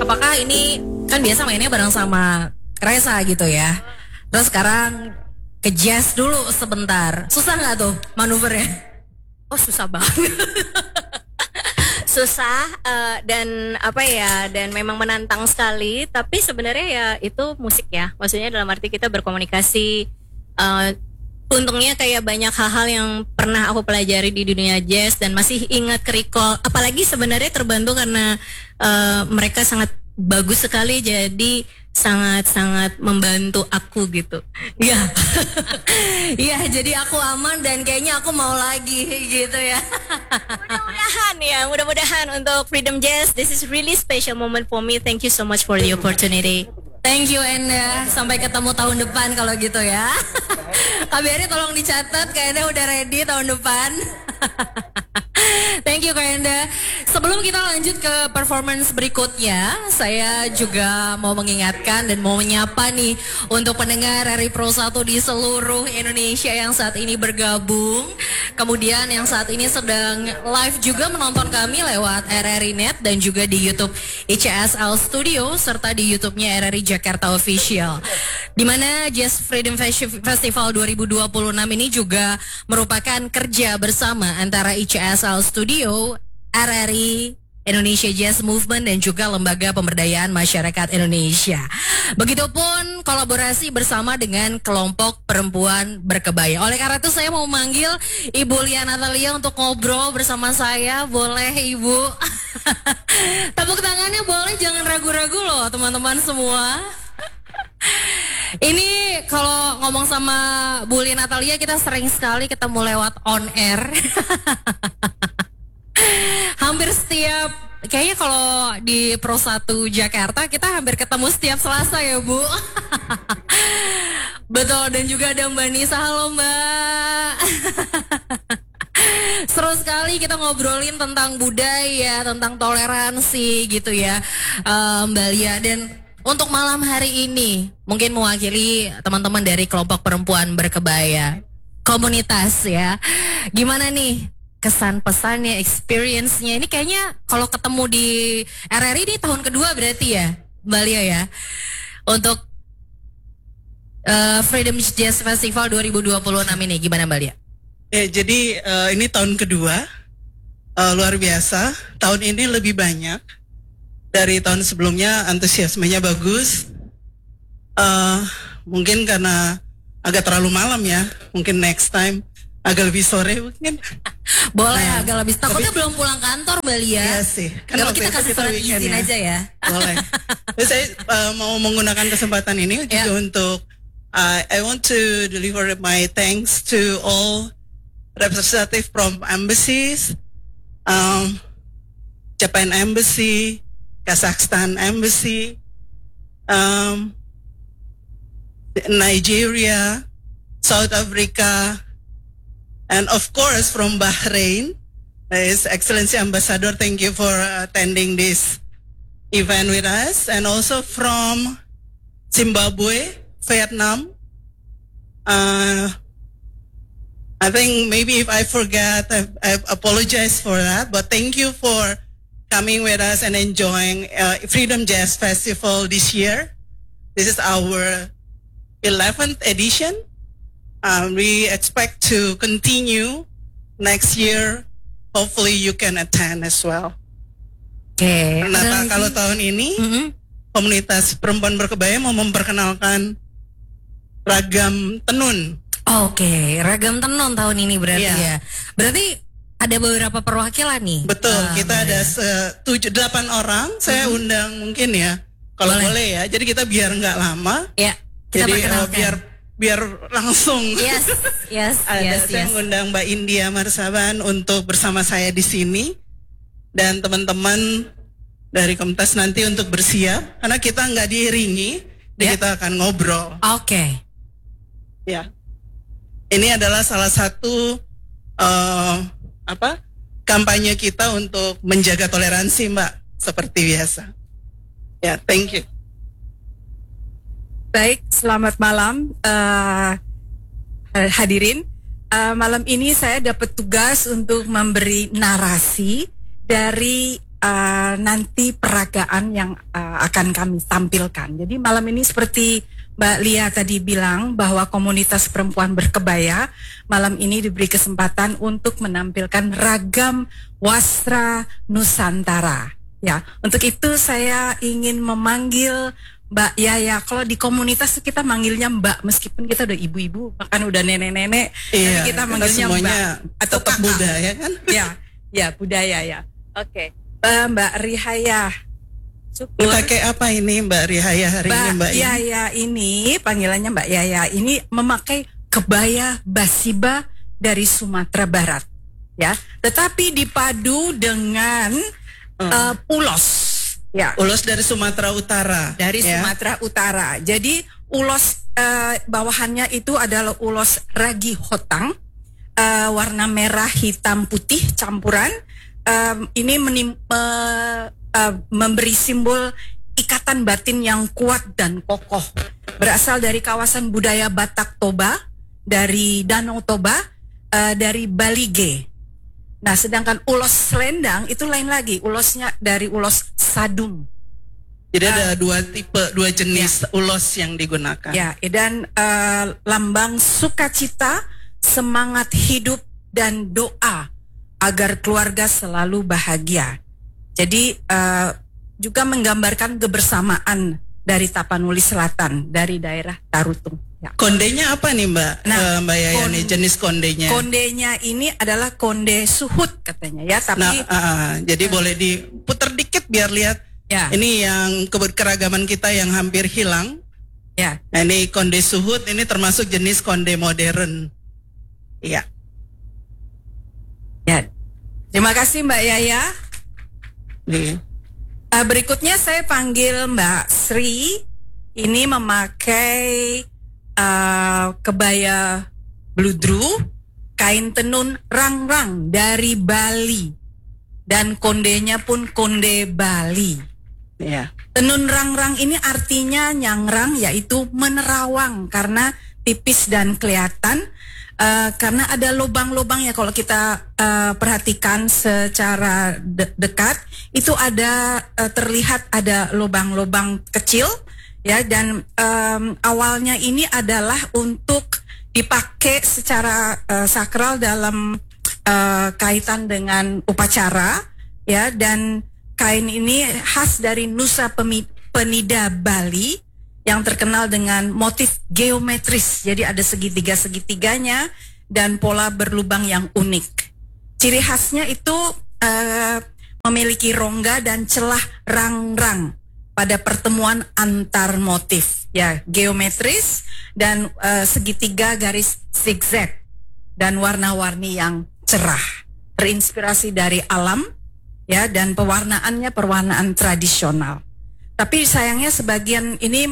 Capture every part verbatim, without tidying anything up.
apakah ini kan biasa mainnya bareng sama Reza gitu ya. Terus sekarang ke jazz dulu sebentar. Susah nggak tuh manuvernya? Oh susah banget. Susah uh, dan apa ya, dan memang menantang sekali. Tapi sebenarnya ya itu musik ya. Maksudnya dalam arti kita berkomunikasi. Uh, untungnya kayak banyak hal-hal yang pernah aku pelajari di dunia jazz dan masih ingat ke recall. Apalagi sebenarnya terbantu karena uh, mereka sangat bagus sekali, jadi sangat-sangat membantu aku gitu. Iya. Iya, jadi aku aman dan kayaknya aku mau lagi gitu ya. Mudah-mudahan ya, mudah-mudahan untuk Freedom Jazz, this is really special moment for me. Thank you so much for the opportunity. Thank you Enda. Sampai ketemu tahun depan kalau gitu ya. K B R I tolong dicatat, kayaknya udah ready tahun depan. Thank you Kak Enda. Sebelum kita lanjut ke performance berikutnya, saya juga mau mengingatkan dan mau menyapa nih untuk pendengar R R I Pro satu di seluruh Indonesia yang saat ini bergabung. Kemudian yang saat ini sedang live juga menonton kami lewat R R I Net dan juga di YouTube I C S L Studio serta di YouTube-nya R R I Jakarta Official. Di mana Jazz Freedom Festival dua ribu dua puluh enam ini juga merupakan kerja bersama antara I C S L Studio, R R I, Indonesia Jazz Movement dan juga Lembaga Pemberdayaan Masyarakat Indonesia. Begitupun kolaborasi bersama dengan kelompok perempuan berkebaya. Oleh karena itu saya mau memanggil Ibu Lia Natalia untuk ngobrol bersama saya. Boleh Ibu? Tepuk tangannya boleh, jangan ragu-ragu loh teman-teman semua. Ini kalau ngomong sama Bu Lia Natalia kita sering sekali ketemu lewat on air. Hampir setiap, kayaknya kalau di Pro satu Jakarta kita hampir ketemu setiap Selasa ya Bu. Betul, dan juga ada Mbak Nisa. Halo Mbak. Seru sekali kita ngobrolin tentang budaya, tentang toleransi gitu ya uh, Mbak Lia. Dan untuk malam hari ini mungkin mewakili teman-teman dari kelompok perempuan berkebaya komunitas ya. Gimana nih kesan pesannya, experience-nya? Ini kayaknya kalau ketemu di R R I ini tahun kedua berarti ya Mbak Lia ya. Untuk uh, Freedom Jazz Festival dua ribu dua puluh enam ini gimana Mbak Lia? Ya, jadi uh, ini tahun kedua, uh, luar biasa. Tahun ini lebih banyak dari tahun sebelumnya, antusiasmenya bagus. Uh, mungkin karena agak terlalu malam ya, mungkin next time agak lebih sore mungkin. Boleh nah, agak lebih. Takutnya tapi, belum pulang kantor Mbak Lia. Iya sih. Kan kita kasih surat izin ya. aja ya. Boleh. Jadi saya uh, mau menggunakan kesempatan ini juga yeah. untuk uh, I want to deliver my thanks to all representative from embassies, um, Japan Embassy, Kazakhstan Embassy, um, Nigeria, South Africa, and of course from Bahrain, His Excellency Ambassador, thank you for attending this event with us, and also from Zimbabwe, Vietnam. Uh, I think maybe if I forget, I, I apologize for that, but thank you for coming with us and enjoying uh, Freedom Jazz Festival this year. This is our eleventh edition. Um, we expect to continue next year. Hopefully you can attend as well. Oke. Okay. Kenapa kalau tahun ini mm-hmm. komunitas perempuan berkebaya mau memperkenalkan ragam tenun. Oke, okay. ragam tenun tahun ini berarti yeah. ya. Berarti ada beberapa perwakilan nih. Betul, uh, ya. kita ada tujuh delapan orang. Saya mm-hmm. undang mungkin ya, kalau boleh. boleh ya. Jadi kita biar nggak lama. Ya. Kita Jadi uh, biar biar langsung. Yes, yes, ada yes. Saya yes. mengundang Mbak India Marsaban untuk bersama saya di sini dan teman-teman dari komunitas nanti untuk bersiap karena kita nggak diiringi, yeah. kita akan ngobrol. Oke. Okay. Ya. Ini adalah salah satu uh, apa kampanye kita untuk menjaga toleransi, Mbak, seperti biasa. Ya, thank you. Baik, selamat malam uh, hadirin. Uh, malam ini saya dapat tugas untuk memberi narasi dari uh, nanti peragaan yang uh, akan kami tampilkan. Jadi malam ini seperti Mbak Lia tadi bilang bahwa komunitas perempuan berkebaya malam ini diberi kesempatan untuk menampilkan ragam wastra Nusantara. Ya, untuk itu saya ingin memanggil Mbak Yaya. Kalau di komunitas kita manggilnya Mbak, meskipun kita udah ibu-ibu, bahkan udah nenek-nenek, iya, tapi kita manggilnya Mbak atau tetap kakak. budaya kan? Ya, ya budaya ya. Oke, uh, Mbak Rihaya. Syukur. Pakai apa ini Mbak Rihaya hari Mbak ini Mbak Yaya ini, panggilannya Mbak Yaya ini memakai kebaya basiba dari Sumatera Barat, ya. Tetapi dipadu dengan hmm. uh, ulos, ya. Ulos dari Sumatera Utara. Dari ya. Sumatera Utara. Jadi ulos uh, bawahannya itu adalah ulos ragi hotang, uh, warna merah, hitam, putih campuran. Um, ini menim, uh, uh, memberi simbol ikatan batin yang kuat dan kokoh. Berasal dari kawasan budaya Batak Toba, dari Danau Toba, uh, dari Balige. Nah, sedangkan ulos selendang itu lain lagi, ulosnya dari ulos sadung. Jadi uh, ada dua tipe, dua jenis ya. Ulos yang digunakan. Ya, dan uh, lambang sukacita, semangat hidup dan doa agar keluarga selalu bahagia. Jadi uh, juga menggambarkan kebersamaan dari Tapanuli Selatan, dari daerah Tarutung. Ya. Kondenya apa nih Mbak? Nah, uh, Mbak Yaya kon nih jenis kondenya? Kondenya ini adalah konde suhut katanya ya. Tapi nah, uh, jadi uh, boleh diputar dikit biar lihat. Ya. Ini yang keberagaman kita yang hampir hilang. Ya. Nah, ini konde suhut, ini termasuk jenis konde modern. Iya. Ya, terima kasih Mbak Yaya. Nih. Uh, berikutnya saya panggil Mbak Sri. Ini memakai uh, kebaya bludru, kain tenun rang-rang dari Bali, dan kondenya pun konde Bali. Ya. Tenun rang-rang ini artinya nyangrang, yaitu menerawang karena tipis dan kelihatan. Uh, karena ada lubang-lubang ya, kalau kita uh, perhatikan secara de dekat itu ada uh, terlihat ada lubang-lubang kecil ya, dan um, awalnya ini adalah untuk dipakai secara uh, sakral dalam uh, kaitan dengan upacara ya, dan kain ini khas dari Nusa Penida Bali yang terkenal dengan motif geometris. Jadi ada segitiga-segitiganya dan pola berlubang yang unik. Ciri khasnya itu uh, memiliki rongga dan celah rang-rang pada pertemuan antar motif. Ya, geometris dan uh, segitiga garis zigzag dan warna-warni yang cerah. Terinspirasi dari alam ya, dan pewarnaannya perwarnaan tradisional. Tapi sayangnya sebagian ini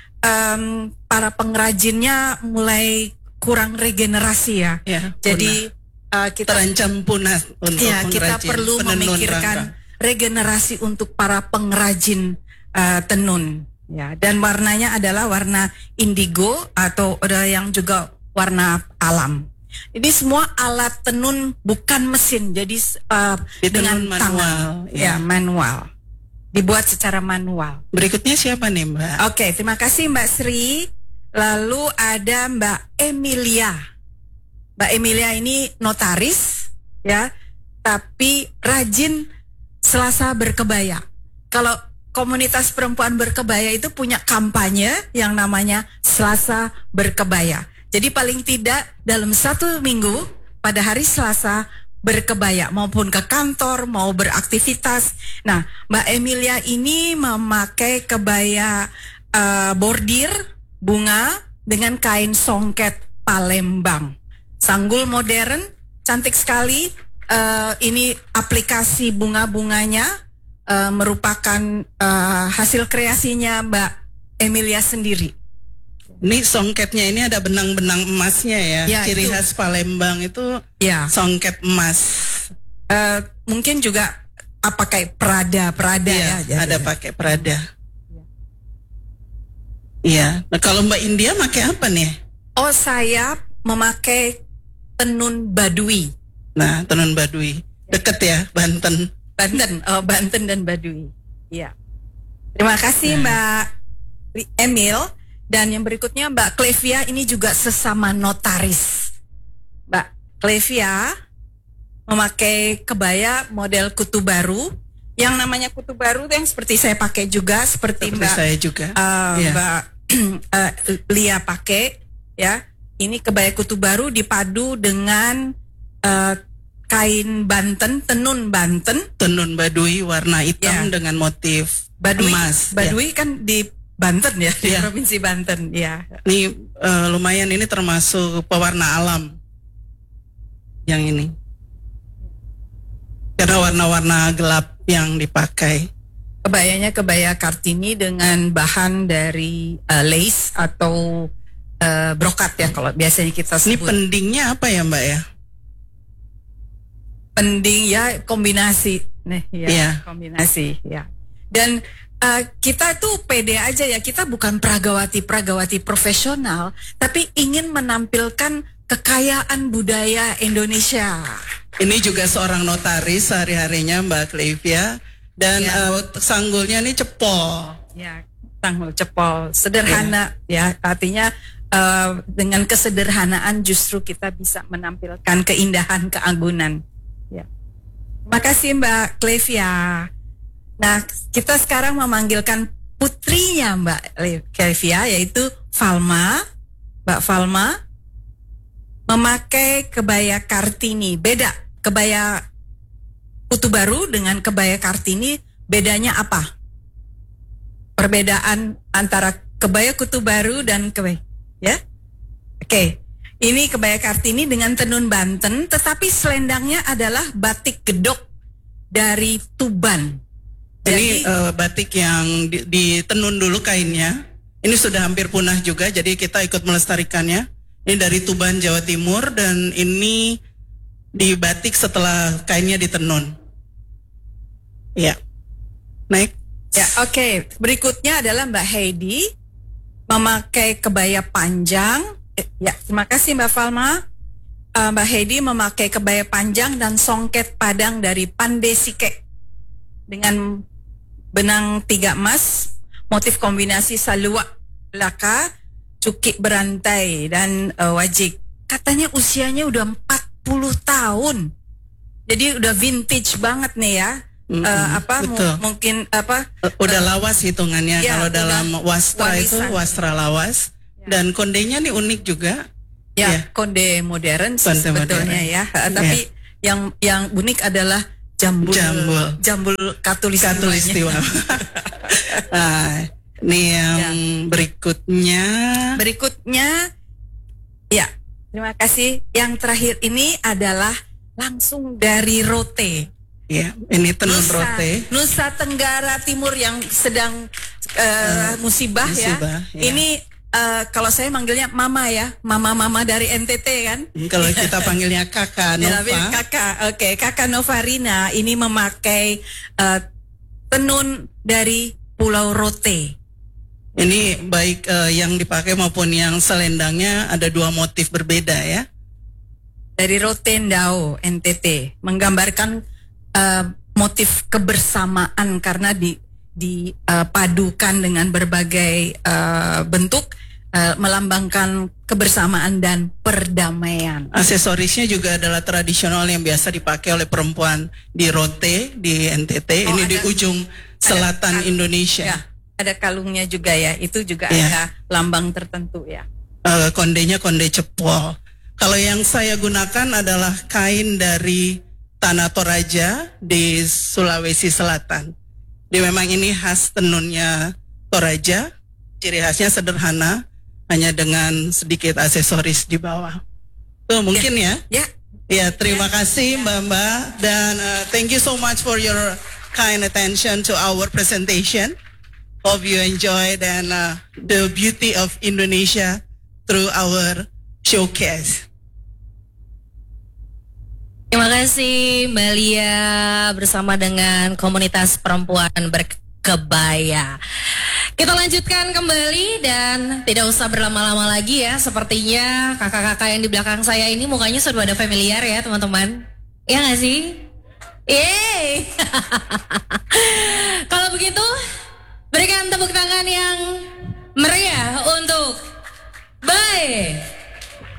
um, para pengrajinnya mulai kurang regenerasi ya. Ya, jadi uh, kita terancam punah untuk ya, kita perlu memikirkan rangka. regenerasi untuk para pengrajin uh, tenun. Ya, dan warnanya adalah warna indigo atau ada yang juga warna alam. Ini semua alat tenun bukan mesin, jadi uh, dengan manual, tangan, ya, ya manual. Dibuat secara manual. Berikutnya siapa nih Mbak? Oke, terima kasih Mbak Sri. Lalu ada Mbak Emilia. Mbak Emilia ini notaris, ya, tapi rajin Selasa berkebaya. Kalau komunitas perempuan berkebaya itu punya kampanye yang namanya Selasa berkebaya. Jadi paling tidak dalam satu minggu pada hari Selasa berkebaya, maupun ke kantor, mau beraktivitas. Nah, Mbak Emilia ini memakai kebaya uh, bordir bunga dengan kain songket Palembang. Sanggul modern, cantik sekali. Uh, ini aplikasi bunga-bunganya uh, merupakan uh, hasil kreasinya Mbak Emilia sendiri. Ini songketnya ini ada benang-benang emasnya ya, ya ciri itu. khas Palembang itu ya. Songket emas. Uh, mungkin juga apa kayak Prada, Prada ya. ya ada pakai Prada. Iya. Nah kalau Mbak India pakai apa nih? Oh, saya memakai tenun Baduy. Nah tenun Baduy, deket ya Banten. Banten, oh Banten dan Baduy. Iya. Terima kasih Mbak Emil. Dan yang berikutnya Mbak Clevia, ini juga sesama notaris. Mbak Clevia memakai kebaya model kutu baru. Yang namanya kutu baru yang seperti saya pakai juga, seperti, Seperti Mbak saya juga. uh, Iya. Mbak uh, Lia pakai, ya. Ini kebaya kutu baru dipadu dengan uh, kain Banten, tenun Banten. Tenun Baduy warna hitam Ya. dengan motif Baduy, emas. Baduy kan di Banten ya, di Ya. provinsi Banten, ya. Ini eh, lumayan, ini termasuk pewarna alam yang ini. Karena warna-warna gelap yang dipakai. Kebayanya kebaya Kartini dengan bahan dari uh, lace atau uh, brokat ya, kalau biasanya kita Ini sebut. pendingnya apa ya Mbak ya? Pending ya, kombinasi. Nih, ya, Iya. kombinasi ya. Dan uh, kita tuh pede aja ya, kita bukan pragawati-pragawati profesional, tapi ingin menampilkan kekayaan budaya Indonesia. Ini juga seorang notaris sehari-harinya Mbak Clevia. Dan Ya. eh, sanggulnya ini cepol. Ya, tanggul cepol, sederhana ya, artinya uh, dengan kesederhanaan justru kita bisa menampilkan keindahan keagungan. Ya. Terima kasih Mbak Clevia. Nah, kita sekarang memanggilkan putrinya Mbak Clevia, yaitu Falma. Mbak Falma memakai kebaya Kartini. Beda, kebaya kutu baru dengan kebaya Kartini, bedanya apa? Perbedaan antara kebaya kutu baru dan kebaya, ya? Oke, ini kebaya Kartini dengan tenun Banten, tetapi selendangnya adalah batik gedok dari Tuban. Ini Jadi, eh, batik yang di- ditenun dulu kainnya. Ini sudah hampir punah juga, jadi kita ikut melestarikannya. Ini dari Tuban, Jawa Timur, dan ini dibatik setelah kainnya ditenun. Ya, naik. ya, oke. Berikutnya adalah Mbak Heidi memakai kebaya panjang. Eh, Ya, terima kasih Mbak Falma. Eh, Mbak Heidi memakai kebaya panjang dan songket padang dari Pandesike dengan benang tiga emas, motif kombinasi salua laka, cukik berantai dan eh, wajik. Katanya usianya udah empat puluh tahun. Jadi udah vintage banget nih ya. Mm-mm, Eh, apa mu- betul. mungkin apa Eh, Udah lawas hitungannya Ya, kalau udah dalam wastra itu warisan. wastra lawas. Dan kondenya nih unik juga. ya Ya. konde modern sih Konde sebetulnya modern. ya. Eh, Tapi yang yang unik adalah jambul Jambul. jambul katulistiwanya. Katulistiwa. Nah, ini yang Ya. berikutnya. Berikutnya, ya, terima kasih. Yang terakhir ini adalah langsung dari Rote. Ya, ini tenun Nusa, rote. Nusa Tenggara Timur yang sedang eh, musibah, musibah, ya. ya. Ini eh, kalau saya manggilnya Mama ya, Mama-mama dari N T T kan. Kalau kita panggilnya kakak Ya, tapi Nova. kakak, oke, kakak Novarina ini memakai eh, tenun dari Pulau Rote. Ini baik eh, yang dipakai maupun yang selendangnya ada dua motif berbeda ya. Dari Rotendao N T T, menggambarkan uh, motif kebersamaan karena di dipadukan dengan berbagai uh, bentuk, uh, melambangkan kebersamaan dan perdamaian. Aksesorisnya juga adalah tradisional yang biasa dipakai oleh perempuan di Rote, di N T T. Oh, Ini di ada- ujung selatan kal- Indonesia. Ya, ada kalungnya juga ya, itu juga Ya. ada lambang tertentu ya. Eh, kondenya konde cepol. Kalau yang saya gunakan adalah kain dari Tanah Toraja di Sulawesi Selatan. Jadi memang ini khas tenunnya Toraja. Ciri khasnya sederhana, hanya dengan sedikit aksesoris di bawah. Tuh mungkin ya. Ya, Ya, terima kasih Mbak-mbak, dan uh, thank you so much for your kind attention to our presentation. Hope you enjoyed and uh, the beauty of Indonesia through our showcase. Terima kasih Mbak Lia bersama dengan komunitas perempuan berkebaya. Kita lanjutkan kembali dan tidak usah berlama-lama lagi ya. Sepertinya kakak-kakak yang di belakang saya ini mukanya sudah ada familiar ya teman-teman. Iya nggak sih? Yeay. Kalau begitu, berikan tepuk tangan yang meriah untuk Bye.